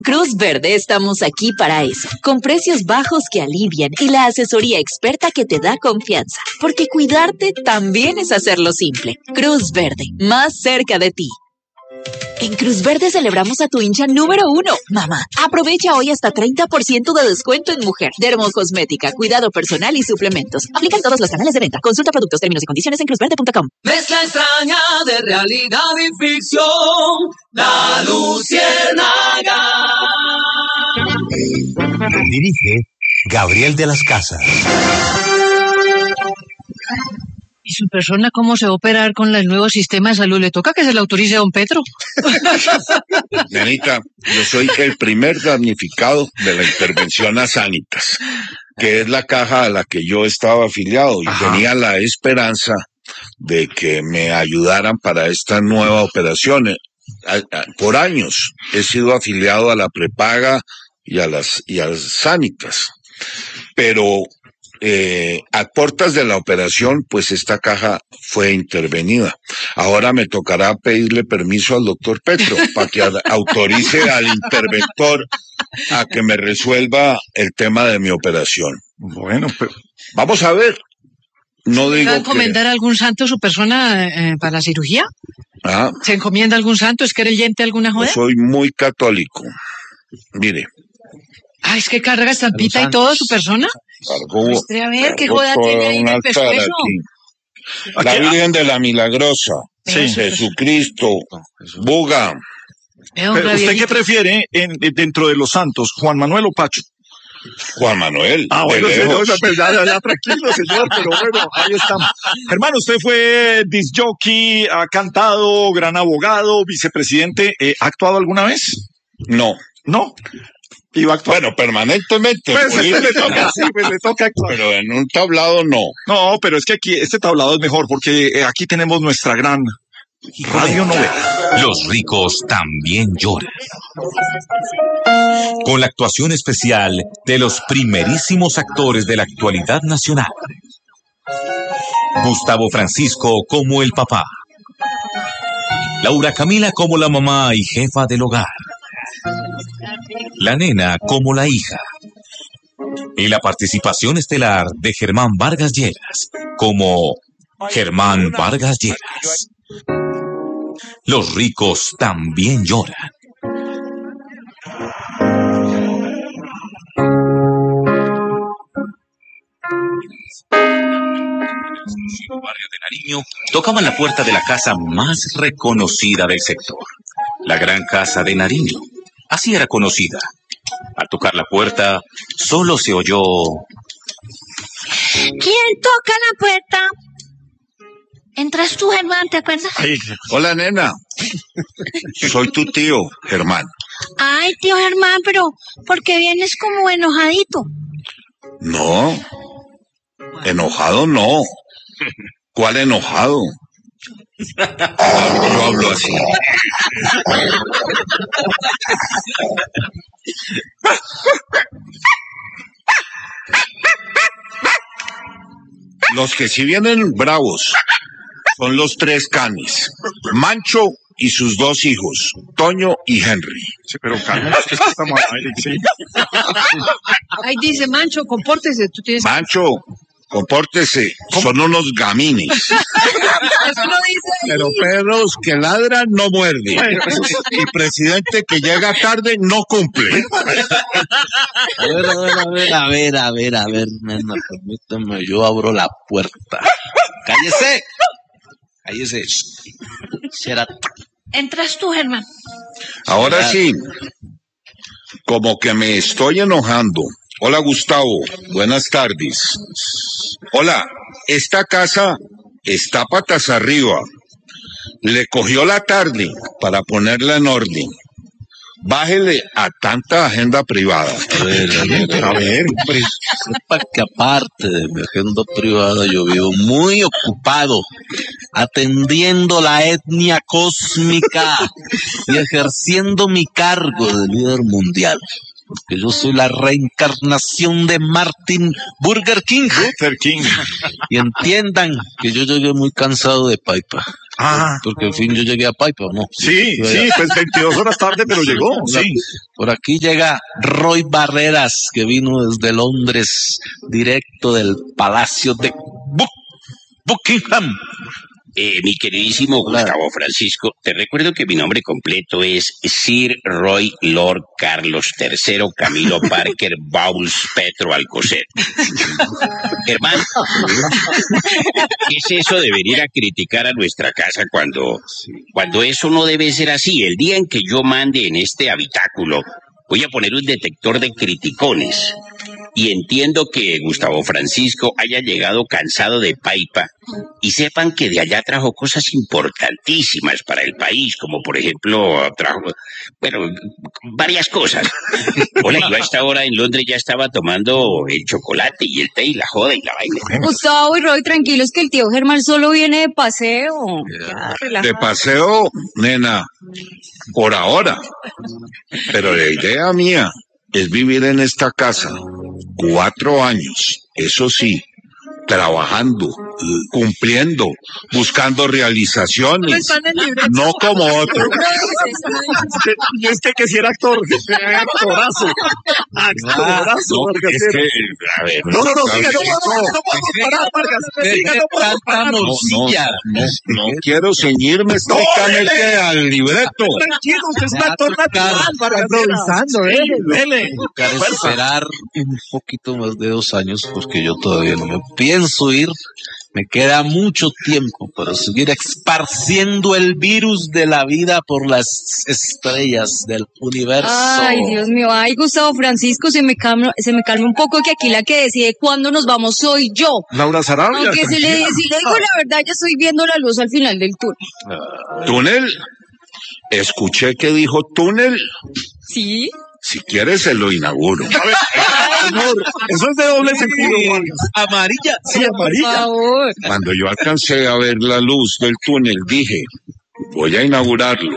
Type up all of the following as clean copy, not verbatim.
Cruz Verde estamos aquí para eso, con precios bajos que alivian y la asesoría experta que te da confianza, porque cuidarte también es hacerlo simple. Cruz Verde, más cerca de ti. En Cruz Verde celebramos a tu hincha número 1. Mamá, aprovecha hoy hasta 30% de descuento en mujer, dermocosmética, cuidado personal y suplementos. Aplica en todos los canales de venta. Consulta productos, términos y condiciones en cruzverde.com. Mezcla extraña de realidad y ficción. La Luciérnaga. Dirige Gabriel de las Casas. ¿Y su persona cómo se va a operar con el nuevo sistema de salud? ¿Le toca que se le autorice a don Petro? Nenita, yo soy el primer damnificado de la intervención a Sanitas, que es la caja a la que yo estaba afiliado y tenía la esperanza de que me ayudaran para esta nueva operación. Por años he sido afiliado a la prepaga y a las Sanitas, pero a puertas de la operación, pues esta caja fue intervenida. Ahora me tocará pedirle permiso al doctor Petro para que autorice al interventor a que me resuelva el tema de mi operación. Bueno, pero vamos a ver. No digo ¿Va a encomendar a algún santo su persona para la cirugía? ¿Se encomienda a algún santo? ¿Es creyente alguna joda? Yo soy muy católico. Mire. Es que carga estampita y todo su persona. Muestre a ver qué joda tiene ahí en el pescuezo. La Virgen de la Milagrosa, Jesucristo, Buga. Pero ¿usted qué prefiere dentro de los santos, Juan Manuel o Pacho? Juan Manuel. Bueno, señor, ya tranquilo, señor, pero bueno, ahí estamos. Hermano, usted fue disc jockey, ha cantado, gran abogado, vicepresidente. ¿Ha actuado alguna vez? No. ¿No? Iba a actuar. Bueno, permanentemente. Pues le toca actuar. Pero en un tablado no. No, pero es que aquí este tablado es mejor porque aquí tenemos nuestra gran radionovela. Los ricos también lloran. Con la actuación especial de los primerísimos actores de la actualidad nacional. Gustavo Francisco como el papá. Laura Camila como la mamá y jefa del hogar. La nena como la hija. Y la participación estelar de Germán Vargas Lleras como Germán Vargas Lleras. Los ricos también lloran. Barrio de Nariño tocaban la puerta de la casa más reconocida del sector, la Gran Casa de Nariño. Así era conocida. Al tocar la puerta, solo se oyó... ¿Quién toca la puerta? Entras tú, Germán, ¿te acuerdas? Hola, nena. Soy tu tío, Germán. Ay, tío Germán, pero ¿por qué vienes como enojadito? No, enojado no. ¿Cuál enojado? Yo hablo así. Los que sí vienen bravos son los tres canis, Mancho y sus dos hijos, Toño y Henry. Sí, pero cálmate, es que estamos ahí, sí. Ahí dice Mancho, compórtese. Tú tienes... Mancho, compórtese, son unos gamines. Eso no dice ahí. Pero perros que ladran no muerden. Y presidente que llega tarde no cumple. A ver, nena, permíteme, yo abro la puerta. ¡Cállese! Será... Entras tú, Germán. Ahora sí, como que me estoy enojando. Hola, Gustavo, buenas tardes. Hola, esta casa está patas arriba. Le cogió la tarde para ponerla en orden. Bájele a tanta agenda privada. A ver, sepa que aparte de mi agenda privada, yo vivo muy ocupado atendiendo la etnia cósmica y ejerciendo mi cargo de líder mundial. que yo soy la reencarnación de Martin Burger King. Luther King. Y entiendan que yo llegué muy cansado de Paipa. Porque al fin yo llegué a Paipa, ¿no? Sí, pues 22 horas tarde, pero llegó. Sí. Por aquí llega Roy Barreras, que vino desde Londres, directo del Palacio de Buckingham. Mi queridísimo Gustavo Francisco, te recuerdo que mi nombre completo es Sir Roy Lord Carlos III Camilo Parker Bowles Petro Alcocer. Hermano, ¿qué es eso de venir a criticar a nuestra casa cuando eso no debe ser así? El día en que yo mande en este habitáculo, voy a poner un detector de criticones. Y entiendo que Gustavo Francisco haya llegado cansado de Paipa y sepan que de allá trajo cosas importantísimas para el país, como por ejemplo varias cosas. Hola, yo a esta hora en Londres ya estaba tomando el chocolate y el té y la joda y la vaina. Gustavo y Roy, tranquilos que el tío Germán solo viene de paseo. De paseo, nena, por ahora. Pero la idea mía es vivir en esta casa 4 años, eso sí, trabajando, cumpliendo, buscando realizaciones, no como otro. Y es que si era actor, actorazo. No, es que, a ver. No quiero ceñirme estrictamente al libreto. Tranquilo, usted es un actor natural, improvisando, Esperar un poquito más de 2 años, porque yo todavía no me pienso ir. Me queda mucho tiempo para seguir esparciendo el virus de la vida por las estrellas del universo. Ay, Dios mío. Ay, Gustavo Francisco, se me calma un poco, que aquí la que decide cuándo nos vamos soy yo. Laura Sarabia. Aunque si le digo la verdad, ya estoy viendo la luz al final del túnel. ¿Túnel? Escuché que dijo túnel. ¿Sí? Si quieres, se lo inauguro. A ver, señor, eso es de doble sentido. Amarilla. Sí, amarilla. Por favor. Cuando yo alcancé a ver la luz del túnel, dije, voy a inaugurarlo.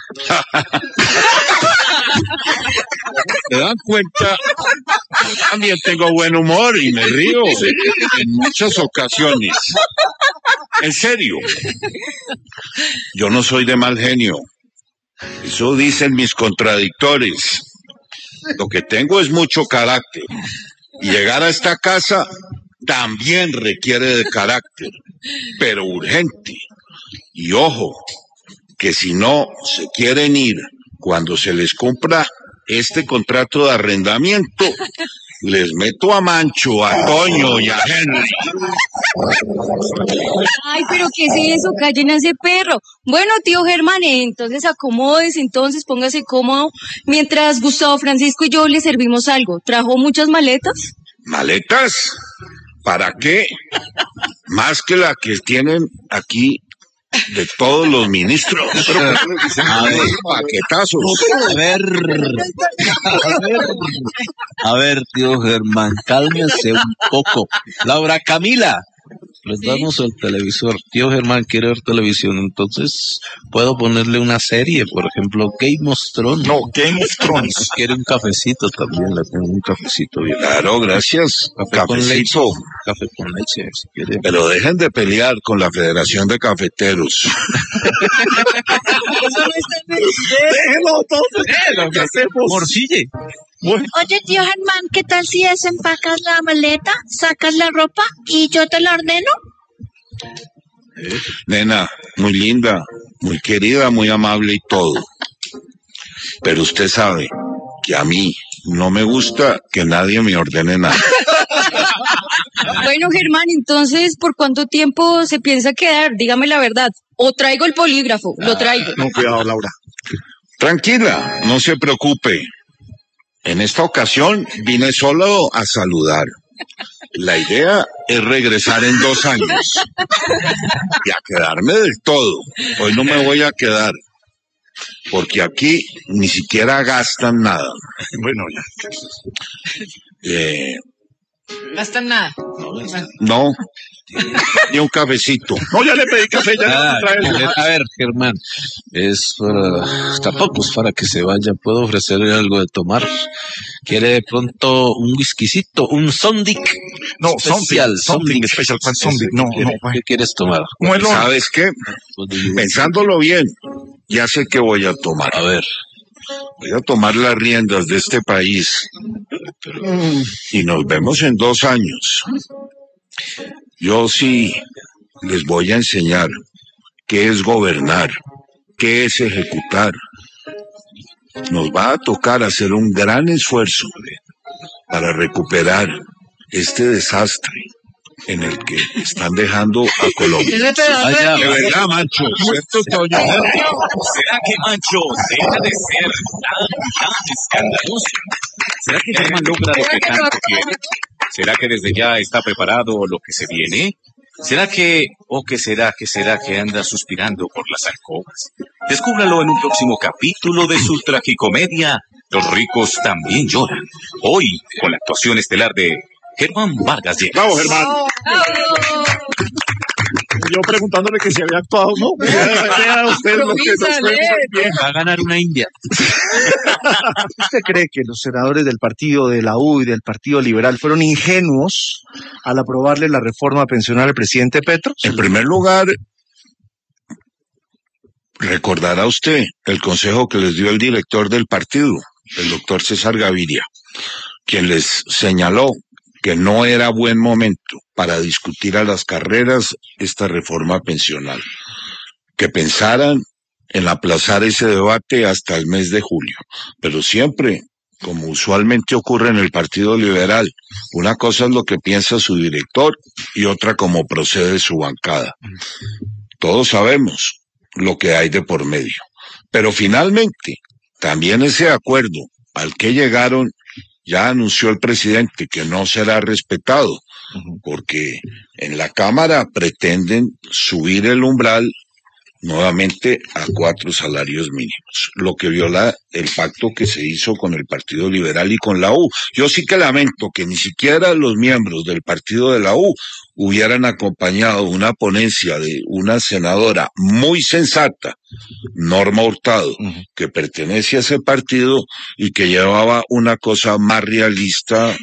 ¿Se dan cuenta? Yo también tengo buen humor y me río en muchas ocasiones. En serio. Yo no soy de mal genio. Eso dicen mis contradictores. Lo que tengo es mucho carácter. Y llegar a esta casa también requiere de carácter, pero urgente. Y ojo, que si no se quieren ir cuando se les cumpla este contrato de arrendamiento, les meto a Mancho, a Toño y a Henry. Ay, pero ¿qué es eso? Callen a ese perro. Bueno, tío Germán, entonces acomódese, póngase cómodo, mientras Gustavo Francisco y yo le servimos algo. ¿Trajo muchas maletas? ¿Maletas? ¿Para qué? Más que la que tienen aquí de todos los ministros. Paquetazos. A ver, tío Germán, cálmese un poco. Laura Camila, les damos el televisor. Tío Germán quiere ver televisión, entonces puedo ponerle una serie, por ejemplo, Game of Thrones. No, Game of Thrones. Quiere un cafecito también, le tengo un cafecito bien. Claro, gracias. Café con leche. Café con leche, si quiere. Pero dejen de pelear con la Federación de Cafeteros. Déjenlo entonces. Morcille. Oye, tío Germán, ¿qué tal si desempacas la maleta, sacas la ropa y yo te la ordeno? Nena, muy linda, muy querida, muy amable y todo. Pero usted sabe que a mí no me gusta que nadie me ordene nada. Bueno, Germán, entonces, ¿por cuánto tiempo se piensa quedar? Dígame la verdad. O traigo el polígrafo, lo traigo. No, cuidado, Laura. Tranquila, no se preocupe. En esta ocasión vine solo a saludar. La idea es regresar en 2 años y a quedarme del todo. Hoy no me voy a quedar, porque aquí ni siquiera gastan nada. Bueno, ya. No está nada. No, ni un cafecito. No, ya le pedí café, ya le voy a traer. A ver, Germán, tampoco es para que se vaya, puedo ofrecerle algo de tomar. ¿Quiere de pronto un whiskycito, un Sondic? No, especial, something special, Sondic, no. ¿Qué quieres tomar? ¿Sabes qué? Pensándolo bien, ya sé qué voy a tomar. A ver. Voy a tomar las riendas de este país y nos vemos en 2 años. Yo sí les voy a enseñar qué es gobernar, qué es ejecutar. Nos va a tocar hacer un gran esfuerzo para recuperar este desastre en el que están dejando a Colombia. De verdad, Mancho, ¿cierto, Toño? ¿Será que Mancho deja de ser tan escandaloso? ¿Será que Germán logra lo que tanto quiere? ¿Será que desde ya está preparado lo que se viene? ¿Será que anda suspirando por las alcobas? Descúbralo en un próximo capítulo de su tragicomedia, Los ricos también lloran. Hoy, con la actuación estelar de Germán Vargas Lleras. ¡Bravo, Germán! Yo preguntándole que si había actuado, ¿no? Vea usted lo que nos fue bien. Va a ganar una India. ¿Usted cree que los senadores del partido de la U y del Partido Liberal fueron ingenuos al aprobarle la reforma pensional al presidente Petro? En primer lugar, recordará usted el consejo que les dio el director del partido, el doctor César Gaviria, quien les señaló que no era buen momento para discutir a las carreras esta reforma pensional, que pensaran en aplazar ese debate hasta el mes de julio, pero siempre, como usualmente ocurre en el Partido Liberal, una cosa es lo que piensa su director y otra como procede su bancada. Todos sabemos lo que hay de por medio, pero finalmente, también ese acuerdo al que llegaron ya anunció el presidente que no será respetado, porque en la Cámara pretenden subir el umbral nuevamente a 4 salarios mínimos, lo que viola el pacto que se hizo con el Partido Liberal y con la U. Yo sí que lamento que ni siquiera los miembros del partido de la U hubieran acompañado una ponencia de una senadora muy sensata, Norma Hurtado, que pertenece a ese partido y que llevaba una cosa más realista,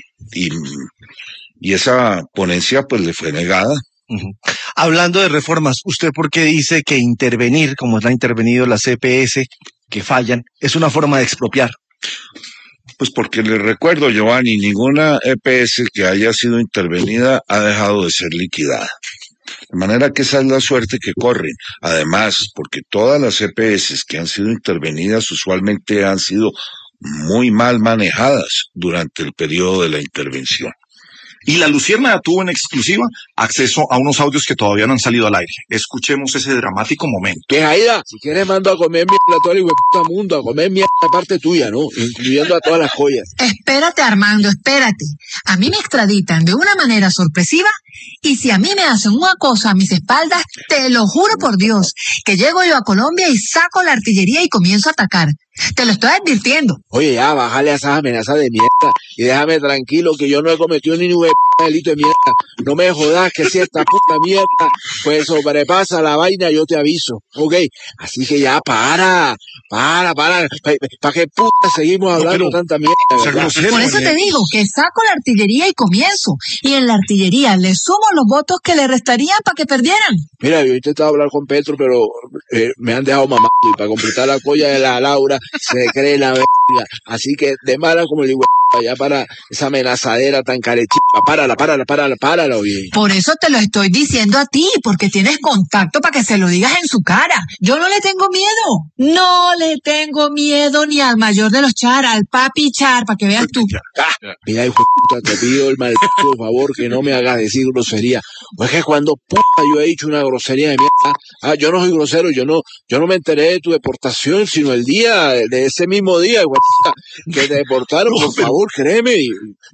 y esa ponencia pues le fue negada. Hablando de reformas, ¿usted por qué dice que intervenir, como la ha intervenido la CPS, que fallan, es una forma de expropiar? Pues porque les recuerdo, Giovanni, ninguna EPS que haya sido intervenida ha dejado de ser liquidada. De manera que esa es la suerte que corren. Además, porque todas las EPS que han sido intervenidas usualmente han sido muy mal manejadas durante el periodo de la intervención. Y la Luciérnaga tuvo en exclusiva acceso a unos audios que todavía no han salido al aire. Escuchemos ese dramático momento. Que Jaida, si quieres mando a comer mierda a todo el hueputa mundo, a comer mierda de parte tuya, ¿no? Incluyendo a todas las joyas. Espérate, Armando, espérate. A mí me extraditan de una manera sorpresiva y si a mí me hacen una cosa a mis espaldas, te lo juro por Dios, que llego yo a Colombia y saco la artillería y comienzo a atacar. Te lo estoy advirtiendo. Oye, ya, bájale a esas amenazas de mierda y déjame tranquilo que yo no he cometido ni un delito de mierda. No me jodas que si esta puta mierda pues sobrepasa la vaina, yo te aviso, ¿ok? Así que ya, para. ¿Para qué puta seguimos hablando tanta mierda? Por eso te digo que saco la artillería y comienzo. Y en la artillería le sumo los votos que le restarían para que perdieran. Mira, yo he intentado hablar con Petro, pero me han dejado mamando. Y para completar la colla de la Laura, se cree la verga. Así que de mala como el igual, ya para esa amenazadera tan carechita. Párala, oye. Por eso te lo estoy diciendo a ti, porque tienes contacto para que se lo digas en su cara. Yo no le tengo miedo. No le tengo miedo ni al mayor de los Char, al papi Char, para que veas tú. Mira, hijo de puta, te pido el maldito favor que no me hagas decir grosería. O es que cuando puta yo he dicho una grosería de mierda, yo no soy grosero, yo no me enteré de tu deportación, sino el día, de ese mismo día, que te deportaron, por favor, créeme.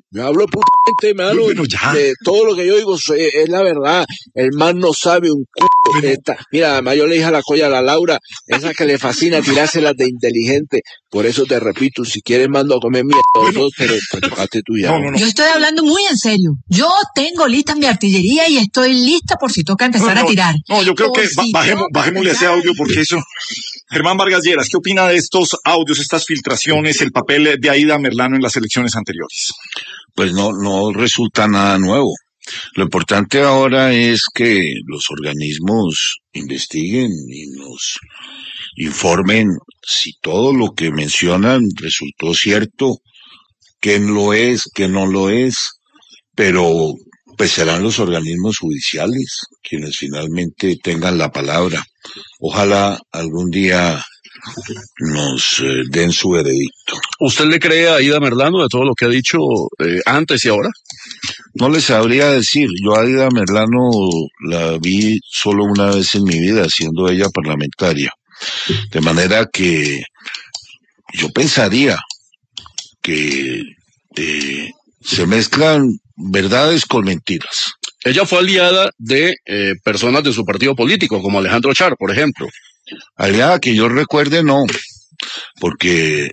Me hablo putamente, mano. Bueno, ya. Todo lo que yo digo es la verdad. El man no sabe un culo. Mira, además yo le dije a la colla, a la Laura, esa que le fascina tirárselas de inteligente. Por eso te repito, si quieres mando a comer mierda, pero tocaste tú ya. Yo estoy hablando muy en serio. Yo tengo lista mi artillería y estoy lista por si toca empezar a tirar. No, yo creo que bajémosle ese audio porque eso... Germán Vargas Lleras, ¿qué opina de estos audios, estas filtraciones, el papel de Aída Merlano en las elecciones anteriores? Pues no resulta nada nuevo. Lo importante ahora es que los organismos investiguen y nos informen si todo lo que mencionan resultó cierto, quién lo es, quién no lo es, pero pues serán los organismos judiciales quienes finalmente tengan la palabra. Ojalá algún día nos den su veredicto. ¿Usted le cree a Aída Merlano de todo lo que ha dicho antes y ahora? No les sabría decir. Yo a Aída Merlano la vi solo una vez en mi vida, siendo ella parlamentaria. De manera que yo pensaría que se mezclan verdades con mentiras. Ella fue aliada de personas de su partido político, como Alejandro Char, por ejemplo. Aliada que yo recuerde, no. Porque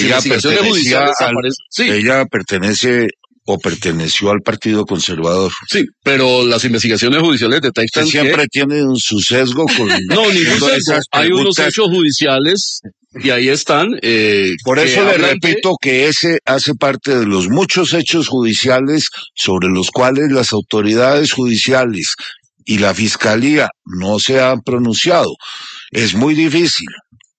ella pertenece o perteneció al Partido Conservador. Sí, pero las investigaciones judiciales detectan que siempre tienen su sesgo con... No, ningún sesgo. Hay unos hechos judiciales y ahí están. Por eso le repito que ese hace parte de los muchos hechos judiciales sobre los cuales las autoridades judiciales y la Fiscalía no se han pronunciado. Es muy difícil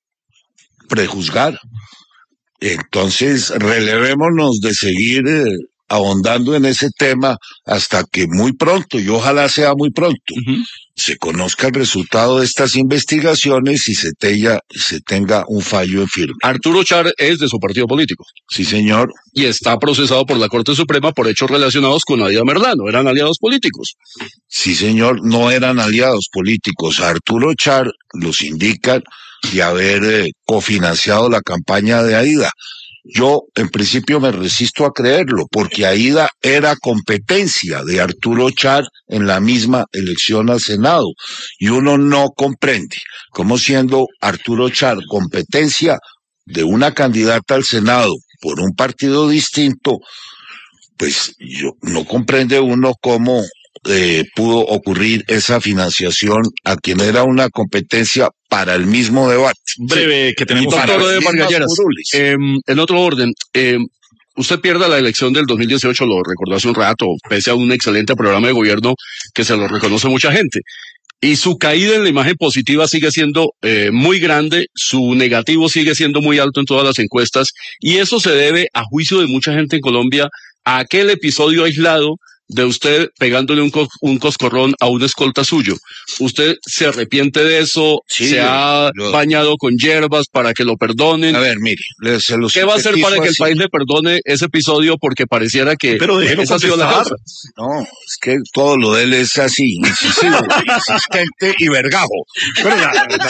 prejuzgar. Entonces, relevémonos de seguir ahondando en ese tema hasta que muy pronto, y ojalá sea muy pronto, se conozca el resultado de estas investigaciones y se tenga un fallo en firme. Arturo Char es de su partido político. Sí, señor. Y está procesado por la Corte Suprema por hechos relacionados con Aída Merlano. ¿Eran aliados políticos? Sí, señor, no eran aliados políticos. A Arturo Char los indican de haber cofinanciado la campaña de Aída. Yo, en principio, me resisto a creerlo, porque Aída era competencia de Arturo Char en la misma elección al Senado, y uno no comprende cómo, siendo Arturo Char competencia de una candidata al Senado por un partido distinto, pues no comprende uno cómo pudo ocurrir esa financiación a quien era una competencia para el mismo debate. Breve, que tenemos doctor Vargas Lleras, en otro orden, usted pierde la elección del 2018, lo recordó hace un rato, pese a un excelente programa de gobierno que se lo reconoce mucha gente. Y su caída en la imagen positiva sigue siendo muy grande, su negativo sigue siendo muy alto en todas las encuestas, y eso se debe, a juicio de mucha gente en Colombia, a aquel episodio aislado de usted pegándole un coscorrón a un escolta suyo. ¿Usted se arrepiente de eso? Sí, ¿se ha bañado con hierbas para que lo perdonen? A ver, mire, ¿qué va a hacer para que el país le perdone ese episodio? Porque pareciera que esa ha sido la causa. No, es que todo lo de él es así, incisivo, insistente y vergajo. Pero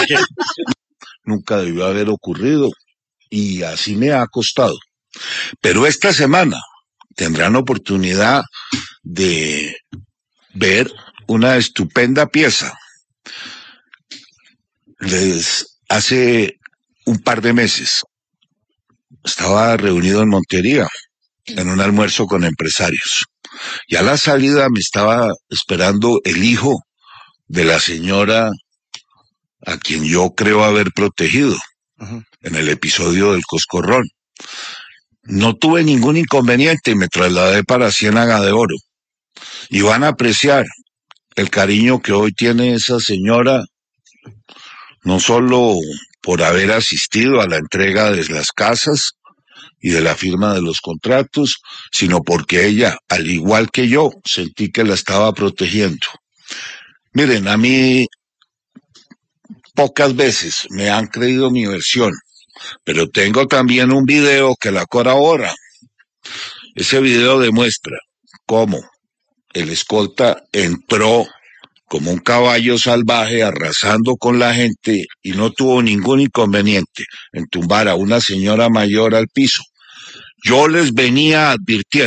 nunca debió haber ocurrido y así me ha costado. Pero esta semana tendrán oportunidad de ver una estupenda pieza. Hace un par de meses estaba reunido en Montería en un almuerzo con empresarios, y a la salida me estaba esperando el hijo de la señora a quien yo creo haber protegido en el episodio del coscorrón. No tuve ningún inconveniente y me trasladé para Ciénaga de Oro. Y van a apreciar el cariño que hoy tiene esa señora, no solo por haber asistido a la entrega de las casas y de la firma de los contratos, sino porque ella, al igual que yo, sentí que la estaba protegiendo. Miren, a mí pocas veces me han creído mi versión, pero tengo también un video que la corrobora. Ese video demuestra cómo el escolta entró como un caballo salvaje arrasando con la gente y no tuvo ningún inconveniente en tumbar a una señora mayor al piso. Yo les venía advirtiendo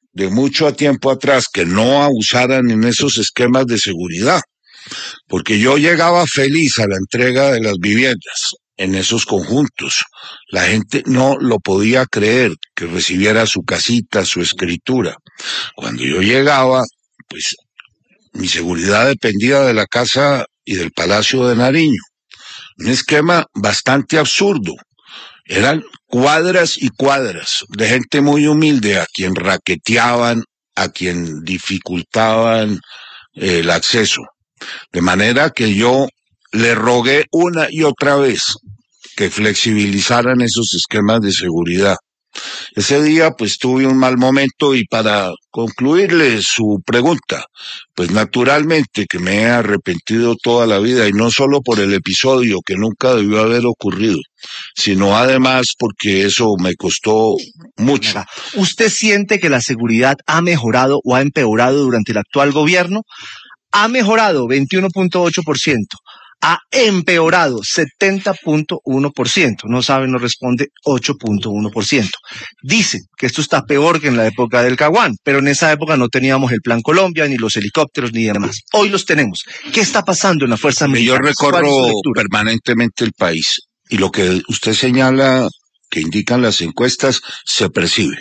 de mucho tiempo atrás que no abusaran en esos esquemas de seguridad, porque yo llegaba feliz a la entrega de las viviendas en esos conjuntos. La gente no lo podía creer que recibiera su casita, su escritura. Cuando yo llegaba, pues mi seguridad dependía de la casa y del Palacio de Nariño. Un esquema bastante absurdo. Eran cuadras y cuadras de gente muy humilde a quien raqueteaban, a quien dificultaban el acceso. De manera que yo le rogué una y otra vez que flexibilizaran esos esquemas de seguridad. Ese día pues tuve un mal momento y para concluirle su pregunta, pues naturalmente que me he arrepentido toda la vida y no solo por el episodio que nunca debió haber ocurrido, sino además porque eso me costó mucho. ¿Usted siente que la seguridad ha mejorado o ha empeorado durante el actual gobierno? Ha mejorado 21.8%. Ha empeorado 70.1%. No sabe, no responde 8.1%. Dicen que esto está peor que en la época del Caguán, pero en esa época no teníamos el Plan Colombia, ni los helicópteros, ni demás. Hoy los tenemos. ¿Qué está pasando en la Fuerza Militar? Yo recorro permanentemente el país y lo que usted señala, que indican las encuestas, se percibe.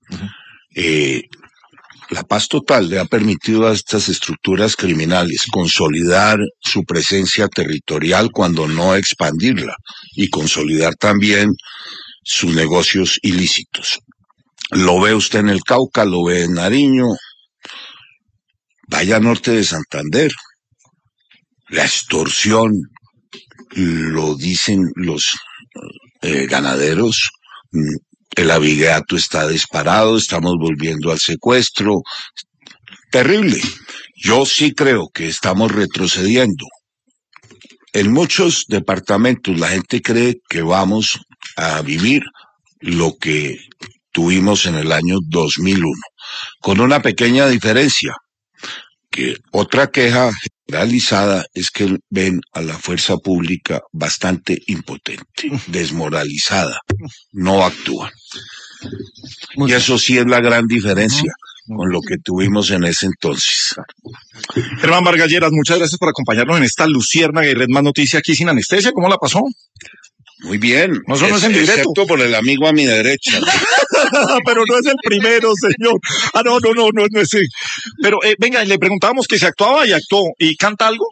La paz total le ha permitido a estas estructuras criminales consolidar su presencia territorial cuando no expandirla y consolidar también sus negocios ilícitos. Lo ve usted en el Cauca, lo ve en Nariño, vaya norte de Santander. La extorsión, lo dicen los ganaderos, el abigeato está disparado, estamos volviendo al secuestro. Terrible. Yo sí creo que estamos retrocediendo. En muchos departamentos la gente cree que vamos a vivir lo que tuvimos en el año 2001, con una pequeña diferencia, que otra queja generalizada es que ven a la fuerza pública bastante impotente, desmoralizada, no actúan. Y eso sí es la gran diferencia con lo que tuvimos en ese entonces. Germán Vargas Lleras, muchas gracias por acompañarnos en esta luciérnaga y Red Más Noticia aquí sin anestesia. ¿Cómo la pasó? Muy bien, no es en directo. Excepto por el amigo a mi derecha. Pero no es el primero, señor. No es el... Pero venga, le preguntábamos que se actuaba y actuó. ¿Y canta algo?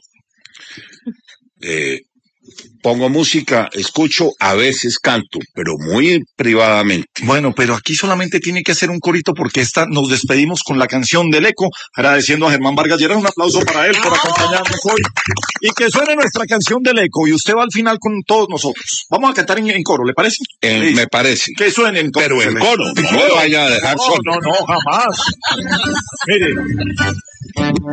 Pongo música, escucho, a veces canto, pero muy privadamente. Bueno, pero aquí solamente tiene que hacer un corito porque nos despedimos con la canción del Eco, agradeciendo a Germán Vargas Lleras. Un aplauso para él por acompañarnos hoy. Y que suene nuestra canción del Eco y usted va al final con todos nosotros. Vamos a cantar en coro, ¿le parece? Me parece. Que suene en coro. Pero en coro, no me vaya a dejar solo. No, jamás. Mire.